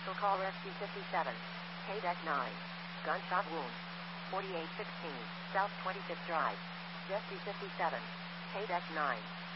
Special call Rescue 57. KDEC 9. Gunshot wound. 4816. South 25th Drive. Rescue 57. KDEC 9.